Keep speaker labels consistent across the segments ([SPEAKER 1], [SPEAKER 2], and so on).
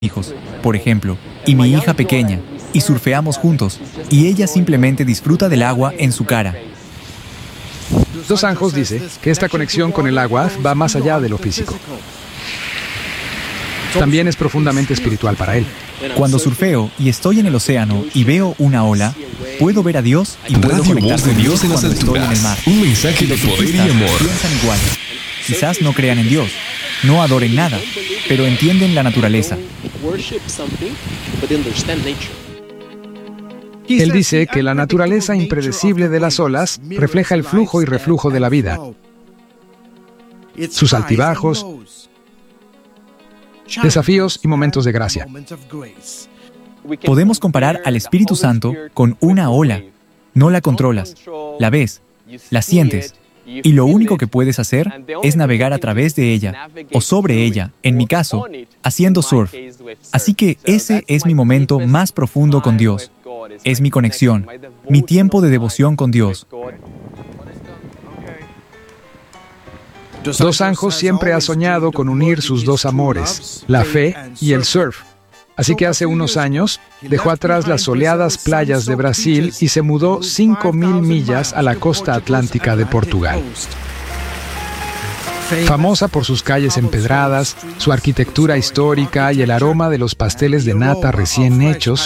[SPEAKER 1] hijos, por ejemplo, y mi hija pequeña, y surfeamos juntos, y ella simplemente disfruta del agua en su cara.
[SPEAKER 2] Dos Anjos dice que esta conexión con el agua va más allá de lo físico. También es profundamente espiritual para él.
[SPEAKER 1] Cuando surfeo y estoy en el océano y veo una ola, puedo ver a Dios y puedo
[SPEAKER 3] Radio
[SPEAKER 1] conectar
[SPEAKER 3] Voz de
[SPEAKER 1] con
[SPEAKER 3] Dios en las
[SPEAKER 1] cuando estoy en el mar.
[SPEAKER 3] alturas. Un mensaje de
[SPEAKER 1] Los
[SPEAKER 3] poder y
[SPEAKER 1] surfistas
[SPEAKER 3] amor.
[SPEAKER 1] piensan igual. Quizás no crean en Dios, no adoren nada, pero entienden la naturaleza.
[SPEAKER 2] Él dice que la naturaleza impredecible de las olas refleja el flujo y reflujo de la vida, sus altibajos, desafíos y momentos de gracia.
[SPEAKER 1] Podemos comparar al Espíritu Santo con una ola. No la controlas, la ves, la sientes, y lo único que puedes hacer es navegar a través de ella, o sobre ella, en mi caso, haciendo surf. Así que ese es mi momento más profundo con Dios. Es mi conexión, mi tiempo de devoción con Dios.
[SPEAKER 2] Dos Anjos siempre ha soñado con unir sus dos amores, la fe y el surf. Así que hace unos años dejó atrás las soleadas playas de Brasil y se mudó 5,000 millas a la costa atlántica de Portugal. Famosa por sus calles empedradas, su arquitectura histórica y el aroma de los pasteles de nata recién hechos,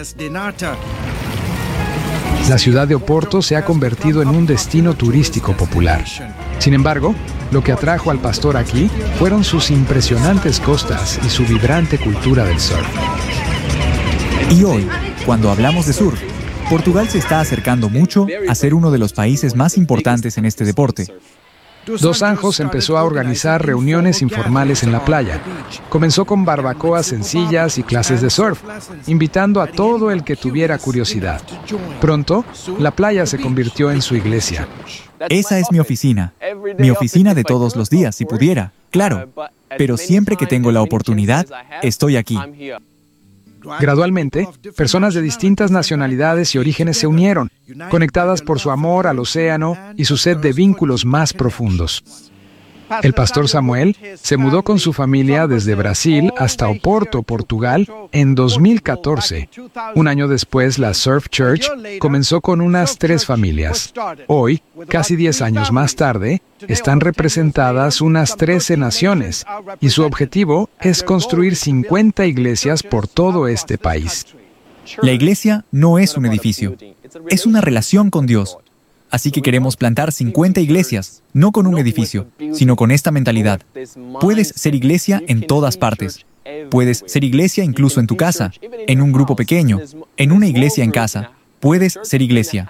[SPEAKER 2] la ciudad de Oporto se ha convertido en un destino turístico popular. Sin embargo, lo que atrajo al pastor aquí fueron sus impresionantes costas y su vibrante cultura del surf.
[SPEAKER 1] Y hoy, cuando hablamos de surf, Portugal se está acercando mucho a ser uno de los países más importantes en este deporte.
[SPEAKER 2] Dos Anjos empezó a organizar reuniones informales en la playa. Comenzó con barbacoas sencillas y clases de surf, invitando a todo el que tuviera curiosidad. Pronto, la playa se convirtió en su iglesia.
[SPEAKER 1] Esa es mi oficina de todos los días, si pudiera, claro. Pero siempre que tengo la oportunidad, estoy aquí.
[SPEAKER 2] Gradualmente, personas de distintas nacionalidades y orígenes se unieron, conectadas por su amor al océano y su sed de vínculos más profundos. El pastor Samuel se mudó con su familia desde Brasil hasta Oporto, Portugal, en 2014. Un año después, la Surf Church comenzó con unas 3 familias. Hoy, casi 10 años más tarde, están representadas unas 13 naciones, y su objetivo es construir 50 iglesias por todo este país.
[SPEAKER 1] La iglesia no es un edificio, es una relación con Dios. Así que queremos plantar 50 iglesias, no con un edificio, sino con esta mentalidad. Puedes ser iglesia en todas partes. Puedes ser iglesia incluso en tu casa, en un grupo pequeño, en una iglesia en casa. Puedes ser iglesia.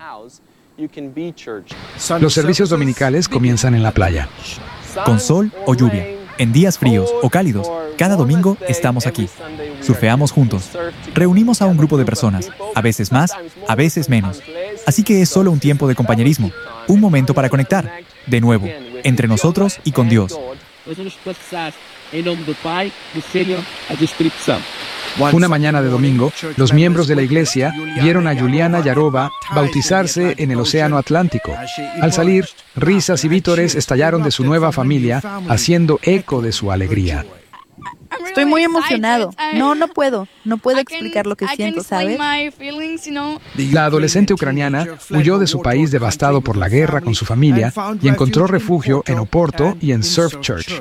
[SPEAKER 2] Los servicios dominicales comienzan en la playa.
[SPEAKER 1] Con sol o lluvia, en días fríos o cálidos, cada domingo estamos aquí. Surfeamos juntos. Reunimos a un grupo de personas, a veces más, a veces menos. Así que es solo un tiempo de compañerismo, un momento para conectar, de nuevo, entre nosotros y con Dios.
[SPEAKER 2] Una mañana de domingo, los miembros de la iglesia vieron a Juliana Yarova bautizarse en el Océano Atlántico. Al salir, risas y vítores estallaron de su nueva familia, haciendo eco de su alegría.
[SPEAKER 4] Estoy muy emocionado. No puedo explicar lo que siento, ¿sabes?
[SPEAKER 2] La adolescente ucraniana huyó de su país devastado por la guerra con su familia y encontró refugio en Oporto y en Surf Church.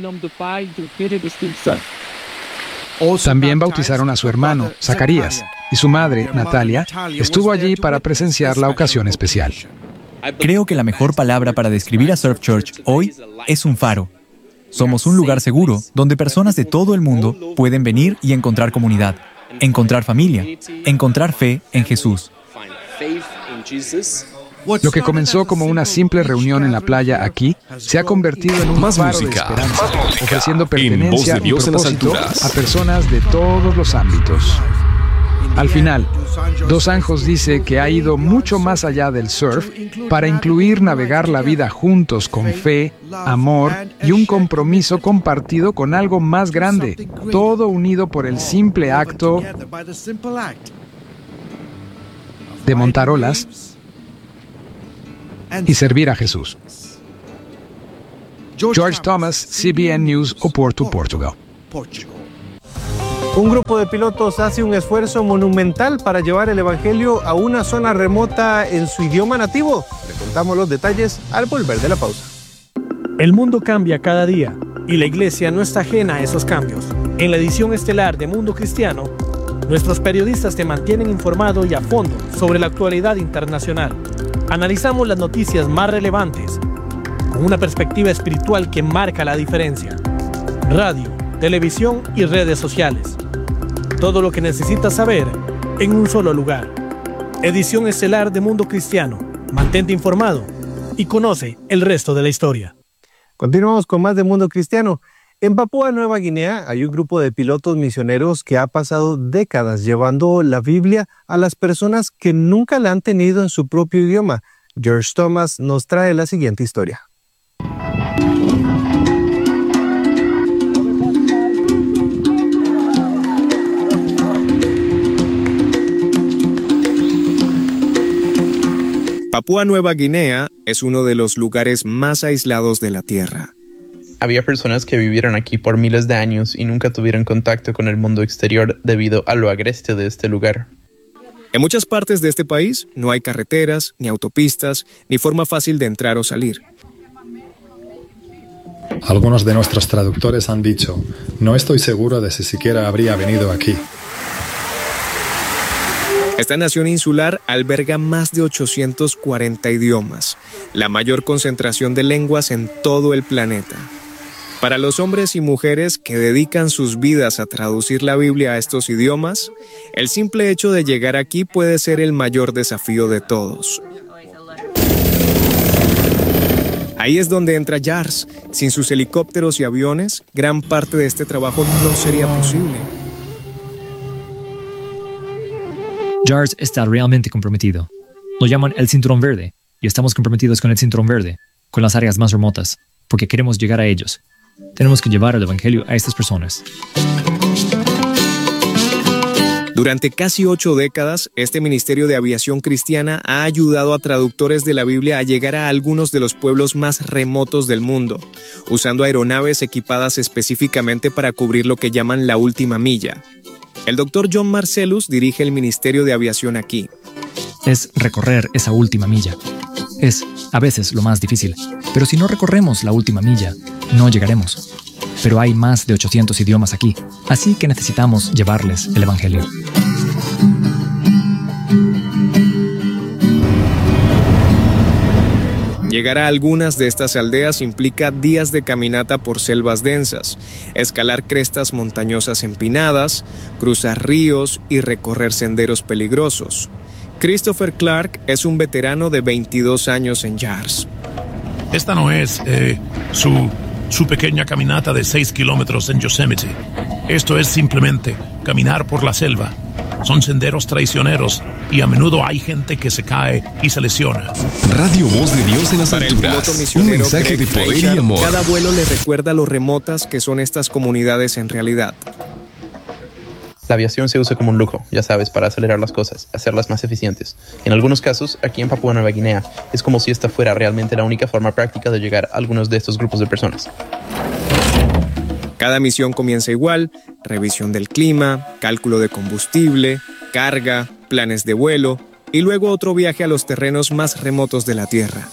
[SPEAKER 2] También bautizaron a su hermano, Zacarías, y su madre, Natalia, estuvo allí para presenciar la ocasión especial.
[SPEAKER 1] Creo que la mejor palabra para describir a Surf Church hoy es un faro. Somos un lugar seguro donde personas de todo el mundo pueden venir y encontrar comunidad, encontrar familia, encontrar fe en Jesús.
[SPEAKER 2] Lo que comenzó como una simple reunión en la playa aquí se ha convertido en un
[SPEAKER 3] Más
[SPEAKER 2] faro de
[SPEAKER 3] música,
[SPEAKER 2] esperanza, ofreciendo
[SPEAKER 3] En Voz
[SPEAKER 2] pertenencia
[SPEAKER 3] de
[SPEAKER 2] y
[SPEAKER 3] Dios en las
[SPEAKER 2] propósito
[SPEAKER 3] alturas.
[SPEAKER 2] a personas de todos los ámbitos. Al final, Dos Anjos dice que ha ido mucho más allá del surf para incluir navegar la vida juntos con fe, amor y un compromiso compartido con algo más grande, todo unido por el simple acto de montar olas y servir a Jesús. George Thomas, CBN News, Oporto, Portugal.
[SPEAKER 3] Un grupo de pilotos hace un esfuerzo monumental para llevar el evangelio a una zona remota en su idioma nativo. Le contamos los detalles al volver de la pausa. El mundo cambia cada día y la iglesia no está ajena a esos cambios. En la edición estelar de Mundo Cristiano, nuestros periodistas te mantienen informado y a fondo sobre la actualidad internacional. Analizamos las noticias más relevantes con una perspectiva espiritual que marca la diferencia. Radio, televisión y redes sociales. Todo lo que necesitas saber en un solo lugar. Edición estelar de Mundo Cristiano. Mantente informado y conoce el resto de la historia. Continuamos con más de Mundo Cristiano. En Papúa Nueva Guinea hay un grupo de pilotos misioneros que ha pasado décadas llevando la Biblia a las personas que nunca la han tenido en su propio idioma. George Thomas nos trae la siguiente historia.
[SPEAKER 5] Papúa Nueva Guinea es uno de los lugares más aislados de la Tierra.
[SPEAKER 6] Había personas que vivieron aquí por miles de años y nunca tuvieron contacto con el mundo exterior debido a lo agreste de este lugar.
[SPEAKER 5] En muchas partes de este país no hay carreteras, ni autopistas, ni forma fácil de entrar o salir.
[SPEAKER 7] Algunos de nuestros traductores han dicho, no estoy seguro de si siquiera habría venido aquí.
[SPEAKER 5] Esta nación insular alberga más de 840 idiomas, la mayor concentración de lenguas en todo el planeta. Para los hombres y mujeres que dedican sus vidas a traducir la Biblia a estos idiomas, el simple hecho de llegar aquí puede ser el mayor desafío de todos. Ahí es donde entra JARS. Sin sus helicópteros y aviones, gran parte de este trabajo no sería posible.
[SPEAKER 1] JARS está realmente comprometido. Lo llaman el Cinturón Verde, y estamos comprometidos con el Cinturón Verde, con las áreas más remotas, porque queremos llegar a ellos. Tenemos que llevar el evangelio a estas personas.
[SPEAKER 5] Durante casi 8 décadas, este Ministerio de Aviación Cristiana ha ayudado a traductores de la Biblia a llegar a algunos de los pueblos más remotos del mundo, usando aeronaves equipadas específicamente para cubrir lo que llaman la última milla. El Dr. John Marcellus dirige el Ministerio de Aviación aquí.
[SPEAKER 1] Es recorrer esa última milla. Es, a veces, lo más difícil. Pero si no recorremos la última milla, no llegaremos. Pero hay más de 800 idiomas aquí, así que necesitamos llevarles el evangelio.
[SPEAKER 5] Llegar a algunas de estas aldeas implica días de caminata por selvas densas, escalar crestas montañosas empinadas, cruzar ríos y recorrer senderos peligrosos. Christopher Clark es un veterano de 22 años en JARS.
[SPEAKER 8] Esta no es su pequeña caminata de 6 kilómetros en Yosemite. Esto es simplemente caminar por la selva. Son senderos traicioneros y a menudo hay gente que se cae y se lesiona.
[SPEAKER 9] Radio Voz de Dios en las
[SPEAKER 5] Para el
[SPEAKER 9] alturas.
[SPEAKER 5] piloto misionero
[SPEAKER 9] Un mensaje
[SPEAKER 5] Greg
[SPEAKER 9] de poder
[SPEAKER 5] Reichard,
[SPEAKER 9] y amor.
[SPEAKER 5] cada vuelo le recuerda lo remotas que son estas comunidades en realidad.
[SPEAKER 6] La aviación se usa como un lujo, ya sabes, para acelerar las cosas, hacerlas más eficientes. En algunos casos, aquí en Papúa Nueva Guinea, es como si esta fuera realmente la única forma práctica de llegar a algunos de estos grupos de personas.
[SPEAKER 5] Cada misión comienza igual: revisión del clima, cálculo de combustible, carga, planes de vuelo y luego otro viaje a los terrenos más remotos de la Tierra.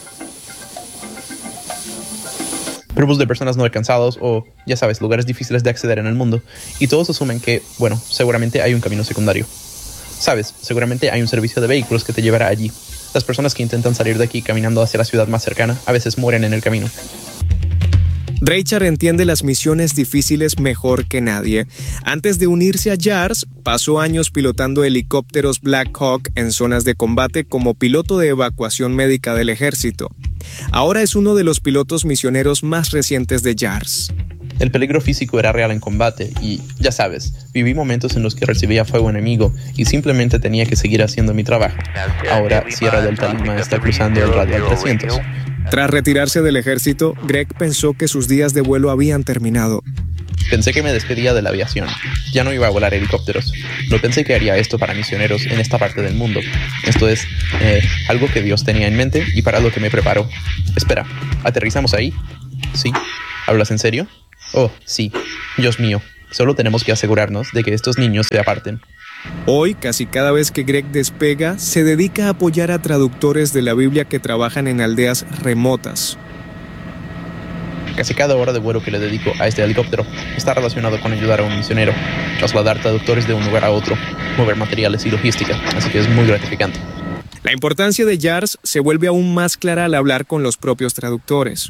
[SPEAKER 6] Grupos de personas no alcanzados o, ya sabes, lugares difíciles de acceder en el mundo, y todos asumen que, bueno, seguramente hay un camino secundario. Sabes, seguramente hay un servicio de vehículos que te llevará allí. Las personas que intentan salir de aquí caminando hacia la ciudad más cercana a veces mueren en el camino.
[SPEAKER 5] Reichard entiende las misiones difíciles mejor que nadie. Antes de unirse a JARS, pasó años pilotando helicópteros Black Hawk en zonas de combate como piloto de evacuación médica del ejército. Ahora es uno de los pilotos misioneros más recientes de JARS.
[SPEAKER 6] El peligro físico era real en combate y, ya sabes, viví momentos en los que recibía fuego enemigo y simplemente tenía que seguir haciendo mi trabajo. Ahora Sierra del Tolima está cruzando el radial 300.
[SPEAKER 5] Tras retirarse del ejército, Greg pensó que sus días de vuelo habían terminado.
[SPEAKER 6] Pensé que me despedía de la aviación. Ya no iba a volar helicópteros. No pensé que haría esto para misioneros en esta parte del mundo. Esto es algo que Dios tenía en mente y para lo que me preparó. Espera, ¿aterrizamos ahí? ¿Sí? ¿Hablas en serio? Oh, sí. Dios mío, Solo tenemos que asegurarnos de que estos niños se aparten.
[SPEAKER 5] Hoy, casi cada vez que Greg despega, se dedica a apoyar a traductores de la Biblia que trabajan en aldeas remotas.
[SPEAKER 6] Casi cada hora de vuelo que le dedico a este helicóptero está relacionado con ayudar a un misionero, trasladar traductores de un lugar a otro, mover materiales y logística, así que es muy gratificante.
[SPEAKER 5] La importancia de JARS se vuelve aún más clara al hablar con los propios traductores.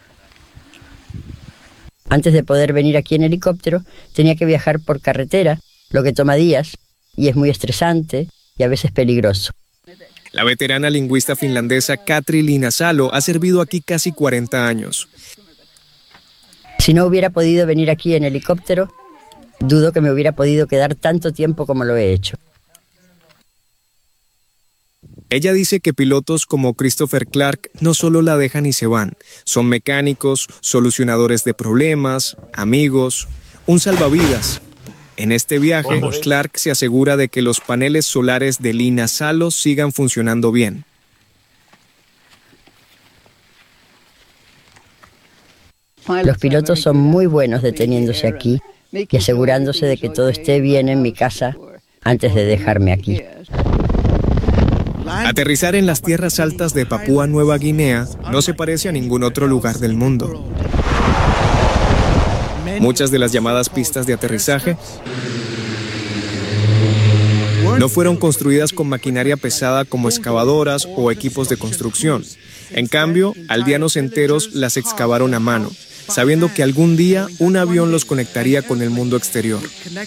[SPEAKER 10] Antes de poder venir aquí en helicóptero, tenía que viajar por carretera, lo que toma días, y es muy estresante y a veces peligroso.
[SPEAKER 5] La veterana lingüista finlandesa Katri Linasalo ha servido aquí casi 40 años.
[SPEAKER 10] Si no hubiera podido venir aquí en helicóptero, dudo que me hubiera podido quedar tanto tiempo como lo he hecho.
[SPEAKER 5] Ella dice que pilotos como Christopher Clark no solo la dejan y se van, son mecánicos, solucionadores de problemas, amigos, un salvavidas. En este viaje, Clark se asegura de que los paneles solares de Linasalo sigan funcionando bien.
[SPEAKER 10] Los pilotos son muy buenos deteniéndose aquí y asegurándose de que todo esté bien en mi casa antes de dejarme aquí.
[SPEAKER 5] Aterrizar en las tierras altas de Papúa Nueva Guinea no se parece a ningún otro lugar del mundo. Muchas de las llamadas pistas de aterrizaje no fueron construidas con maquinaria pesada como excavadoras o equipos de construcción. En cambio, aldeanos enteros las excavaron a mano, sabiendo que algún día un avión los conectaría con el mundo exterior.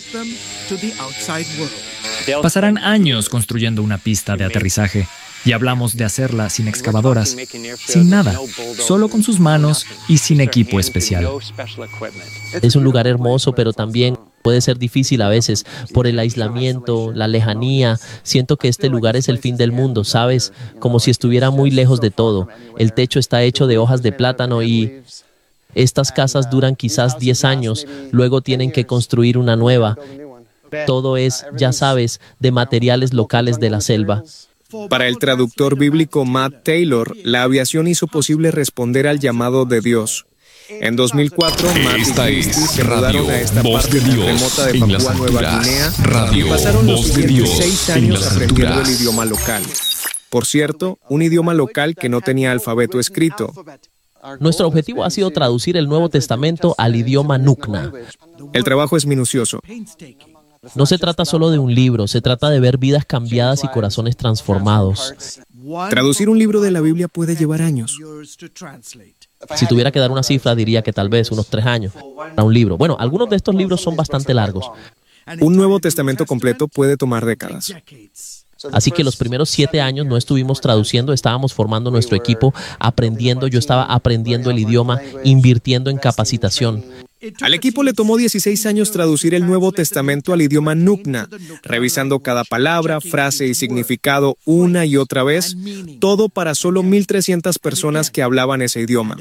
[SPEAKER 1] Pasarán años construyendo una pista de aterrizaje y hablamos de hacerla sin excavadoras, sin nada, solo con sus manos y sin equipo especial.
[SPEAKER 11] Es un lugar hermoso, pero también puede ser difícil a veces por el aislamiento, la lejanía. Siento que este lugar es el fin del mundo, ¿sabes? Como si estuviera muy lejos de todo. El techo está hecho de hojas de plátano y estas casas duran quizás 10 años, luego tienen que construir una nueva. Todo es, ya sabes, de materiales locales de la selva.
[SPEAKER 5] Para el traductor bíblico Matt Taylor, la aviación hizo posible responder al llamado de Dios. En 2004, Matt y Christy se mudaron a esta parte remota de Papúa Nueva Guinea y pasaron los siguientes 6 años aprendiendo el idioma local. Por cierto, un idioma local que no tenía alfabeto escrito.
[SPEAKER 11] Nuestro objetivo ha sido traducir el Nuevo Testamento al idioma Nukna.
[SPEAKER 5] El trabajo es minucioso.
[SPEAKER 11] No se trata solo de un libro, se trata de ver vidas cambiadas y corazones transformados.
[SPEAKER 5] Traducir un libro de la Biblia puede llevar años.
[SPEAKER 11] Si tuviera que dar una cifra, diría que tal vez unos 3 años para un libro. Bueno, algunos de estos libros son bastante largos.
[SPEAKER 5] Un Nuevo Testamento completo puede tomar décadas.
[SPEAKER 11] Así que los primeros 7 años no estuvimos traduciendo, estábamos formando nuestro equipo, aprendiendo, yo estaba aprendiendo el idioma, invirtiendo en capacitación.
[SPEAKER 5] Al equipo le tomó 16 años traducir el Nuevo Testamento al idioma Nukna, revisando cada palabra, frase y significado una y otra vez, todo para solo 1,300 personas que hablaban ese idioma.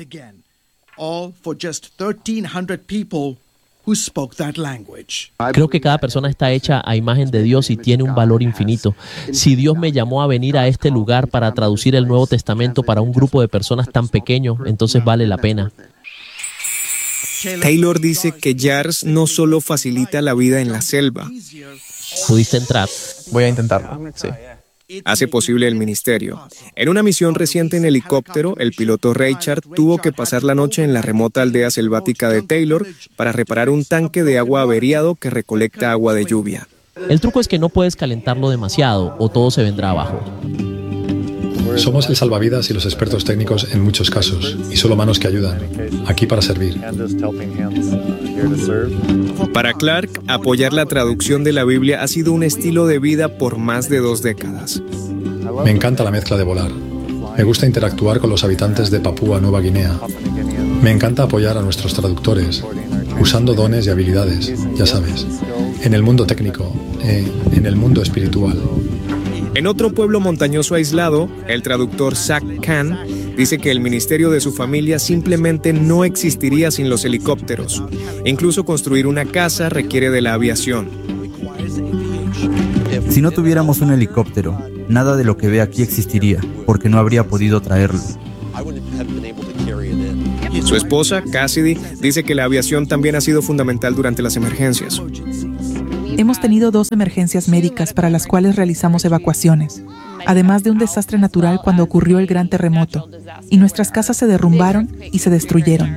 [SPEAKER 11] Creo que cada persona está hecha a imagen de Dios y tiene un valor infinito. Si Dios me llamó a venir a este lugar para traducir el Nuevo Testamento para un grupo de personas tan pequeño, entonces vale la pena.
[SPEAKER 5] Taylor dice que JARS no solo facilita la vida en la selva.
[SPEAKER 11] ¿Pudiste entrar?
[SPEAKER 6] Voy a intentarlo, sí.
[SPEAKER 5] Hace posible el ministerio. En una misión reciente en helicóptero, el piloto Richard tuvo que pasar la noche en la remota aldea selvática de Taylor para reparar un tanque de agua averiado que recolecta agua de lluvia.
[SPEAKER 11] El truco es que no puedes calentarlo demasiado o todo se vendrá abajo.
[SPEAKER 7] Somos el salvavidas y los expertos técnicos en muchos casos, y solo manos que ayudan, aquí para servir.
[SPEAKER 5] Para Clark, apoyar la traducción de la Biblia ha sido un estilo de vida por más de 2 décadas.
[SPEAKER 7] Me encanta la mezcla de volar. Me gusta interactuar con los habitantes de Papúa Nueva Guinea. Me encanta apoyar a nuestros traductores, usando dones y habilidades, ya sabes, en el mundo técnico, en el mundo espiritual.
[SPEAKER 5] En otro pueblo montañoso aislado, el traductor Zach Khan dice que el ministerio de su familia simplemente no existiría sin los helicópteros. Incluso construir una casa requiere de la aviación.
[SPEAKER 12] Si no tuviéramos un helicóptero, nada de lo que ve aquí existiría, porque no habría podido traerlo.
[SPEAKER 5] Su esposa, Cassidy, dice que la aviación también ha sido fundamental durante las emergencias.
[SPEAKER 13] Hemos tenido 2 emergencias médicas para las cuales realizamos evacuaciones, además de un desastre natural cuando ocurrió el gran terremoto, y nuestras casas se derrumbaron y se destruyeron.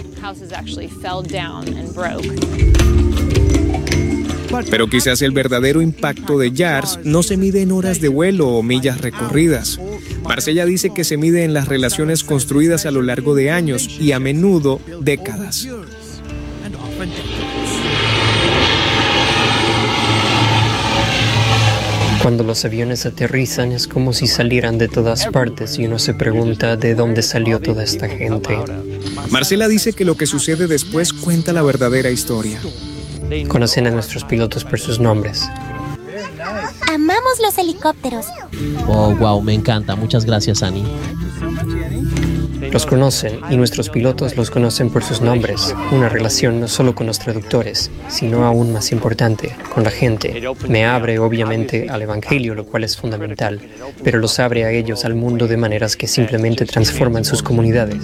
[SPEAKER 5] Pero quizás el verdadero impacto de JARS no se mide en horas de vuelo o millas recorridas. Marcella dice que se mide en las relaciones construidas a lo largo de años y a menudo décadas.
[SPEAKER 14] Cuando los aviones aterrizan es como si salieran de todas partes y uno se pregunta de dónde salió toda esta gente.
[SPEAKER 5] Marcela dice que lo que sucede después cuenta la verdadera historia.
[SPEAKER 14] Conocen a nuestros pilotos por sus nombres.
[SPEAKER 15] Amamos los helicópteros.
[SPEAKER 11] Oh, wow, me encanta. Muchas gracias, Annie.
[SPEAKER 14] Los conocen y nuestros pilotos los conocen por sus nombres. Una relación no solo con los traductores, sino aún más importante, con la gente. Me abre obviamente al Evangelio, lo cual es fundamental, pero los abre a ellos al mundo de maneras que simplemente transforman sus comunidades.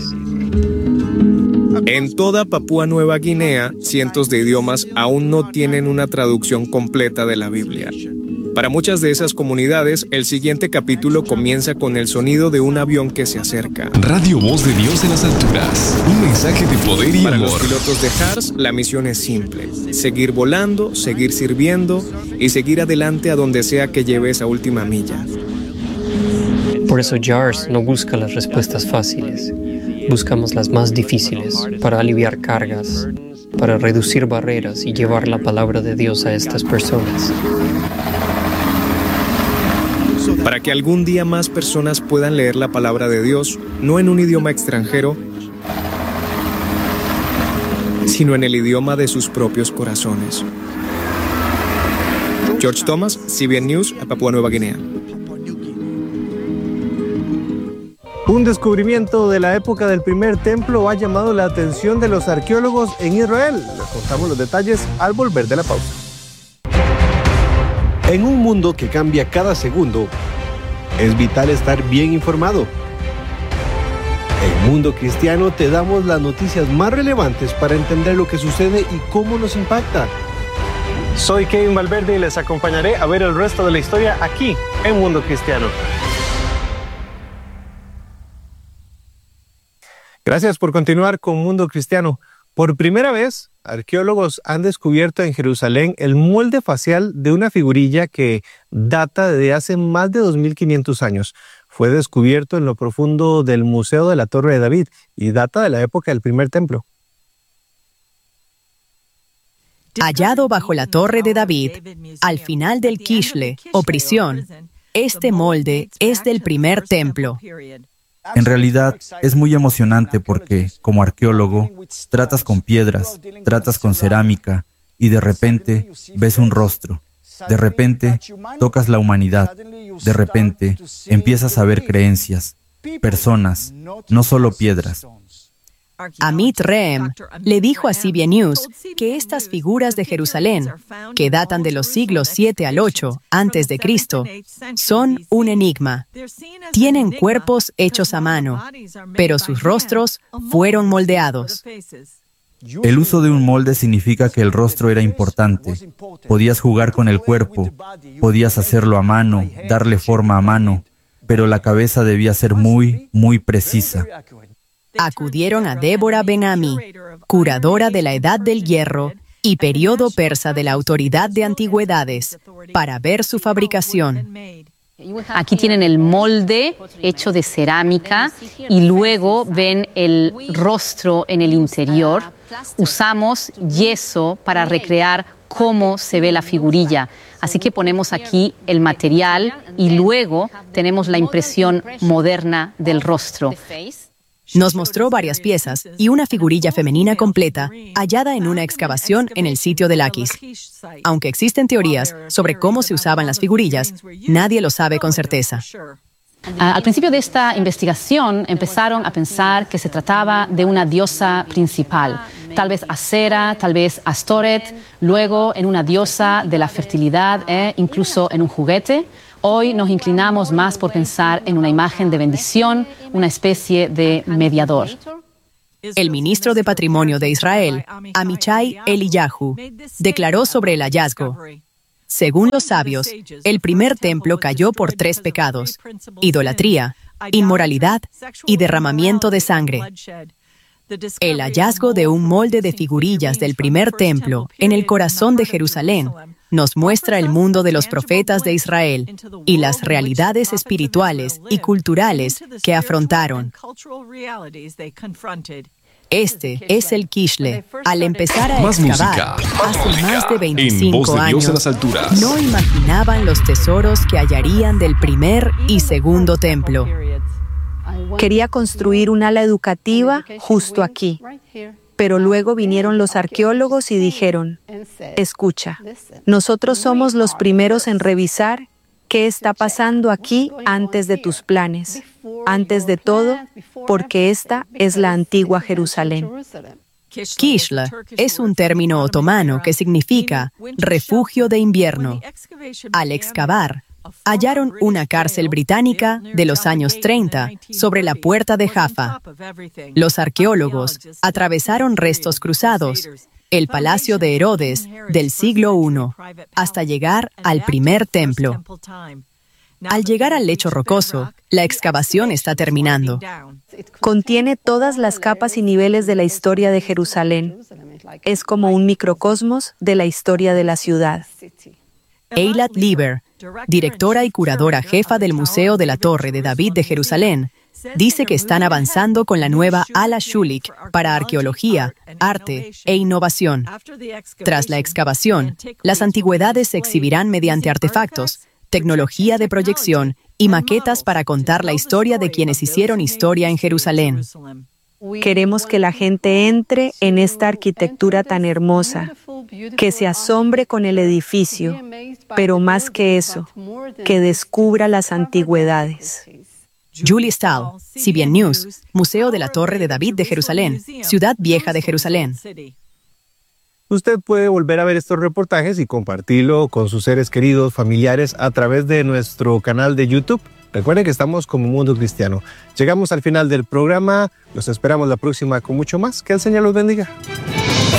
[SPEAKER 5] En toda Papúa Nueva Guinea, cientos de idiomas aún no tienen una traducción completa de la Biblia. Para muchas de esas comunidades, el siguiente capítulo comienza con el sonido de un avión que se acerca.
[SPEAKER 9] Radio Voz de Dios en las alturas. Un mensaje de poder y
[SPEAKER 5] Para
[SPEAKER 9] amor.
[SPEAKER 5] los pilotos de JARS, la misión es simple: seguir volando, seguir sirviendo y seguir adelante a donde sea que lleve esa última milla.
[SPEAKER 14] Por eso JARS no busca las respuestas fáciles. Buscamos las más difíciles para aliviar cargas, para reducir barreras y llevar la palabra de Dios a estas personas.
[SPEAKER 5] Para que algún día más personas puedan leer la palabra de Dios, no en un idioma extranjero, sino en el idioma de sus propios corazones. George Thomas, CBN News, Papúa Nueva Guinea.
[SPEAKER 3] Un descubrimiento de la época del primer templo ha llamado la atención de los arqueólogos en Israel. Les contamos los detalles al volver de la pausa. En un mundo que cambia cada segundo, es vital estar bien informado. En Mundo Cristiano te damos las noticias más relevantes para entender lo que sucede y cómo nos impacta. Soy Kevin Valverde y les acompañaré a ver el resto de la historia aquí en Mundo Cristiano. Gracias por continuar con Mundo Cristiano. Por primera vez, arqueólogos han descubierto en Jerusalén el molde facial de una figurilla que data de hace más de 2500 años. Fue descubierto en lo profundo del Museo de la Torre de David y data de la época del primer templo.
[SPEAKER 16] Hallado bajo la Torre de David, al final del Kishle, o prisión, este molde es del primer templo.
[SPEAKER 12] En realidad, es muy emocionante porque, como arqueólogo, tratas con piedras, tratas con cerámica, y de repente ves un rostro. De repente, tocas la humanidad. De repente, empiezas a ver creencias, personas, no solo piedras.
[SPEAKER 16] Amit Rehem le dijo a CBN News que estas figuras de Jerusalén, que datan de los siglos 7 al 8 antes de Cristo, son un enigma. Tienen cuerpos hechos a mano, pero sus rostros fueron moldeados.
[SPEAKER 12] El uso de un molde significa que el rostro era importante. Podías jugar con el cuerpo, podías hacerlo a mano, darle forma a mano, pero la cabeza debía ser muy, muy precisa.
[SPEAKER 16] Acudieron a Débora Ben-Ami, curadora de la Edad del Hierro y periodo persa de la Autoridad de Antigüedades, para ver su fabricación.
[SPEAKER 17] Aquí tienen el molde hecho de cerámica y luego ven el rostro en el interior. Usamos yeso para recrear cómo se ve la figurilla. Así que ponemos aquí el material y luego tenemos la impresión moderna del rostro.
[SPEAKER 16] Nos mostró varias piezas y una figurilla femenina completa hallada en una excavación en el sitio de Laquis. Aunque existen teorías sobre cómo se usaban las figurillas, nadie lo sabe con certeza.
[SPEAKER 17] Al principio de esta investigación empezaron a pensar que se trataba de una diosa principal, tal vez Asera, tal vez Astoret, luego en una diosa de la fertilidad e incluso en un juguete. Hoy nos inclinamos más por pensar en una imagen de bendición, una especie de mediador.
[SPEAKER 16] El ministro de Patrimonio de Israel, Amichai Eliyahu, declaró sobre el hallazgo: según los sabios, el primer templo cayó por 3 pecados: idolatría, inmoralidad y derramamiento de sangre. El hallazgo de un molde de figurillas del primer templo en el corazón de Jerusalén nos muestra el mundo de los profetas de Israel y las realidades espirituales y culturales que afrontaron. Este es el Kishle. Al empezar a excavar, hace más de 25 años, no imaginaban los tesoros que hallarían del primer y segundo templo.
[SPEAKER 18] Quería construir un ala educativa justo aquí, pero luego vinieron los arqueólogos y dijeron: escucha, nosotros somos los primeros en revisar qué está pasando aquí antes de tus planes, antes de todo, porque esta es la antigua Jerusalén.
[SPEAKER 16] Kishle es un término otomano que significa refugio de invierno. Al excavar, hallaron una cárcel británica de los años 30 sobre la puerta de Jaffa. Los arqueólogos atravesaron restos cruzados, el palacio de Herodes del siglo I, hasta llegar al primer templo. Al llegar al lecho rocoso, la excavación está terminando.
[SPEAKER 18] Contiene todas las capas y niveles de la historia de Jerusalén. Es como un microcosmos de la historia de la ciudad.
[SPEAKER 16] Eilat Lieber, directora y curadora jefa del Museo de la Torre de David de Jerusalén, dice que están avanzando con la nueva Ala Shulik para arqueología, arte e innovación. Tras la excavación, las antigüedades se exhibirán mediante artefactos, tecnología de proyección y maquetas para contar la historia de quienes hicieron historia en Jerusalén.
[SPEAKER 18] Queremos que la gente entre en esta arquitectura tan hermosa, que se asombre con el edificio, pero más que eso, que descubra las antigüedades.
[SPEAKER 16] Julie Stahl, CBN News, Museo de la Torre de David de Jerusalén, Ciudad Vieja de Jerusalén.
[SPEAKER 3] Usted puede volver a ver estos reportajes y compartirlo con sus seres queridos, familiares, a través de nuestro canal de YouTube. Recuerden que estamos como Mundo Cristiano. Llegamos al final del programa. Los esperamos la próxima con mucho más. Que el Señor los bendiga.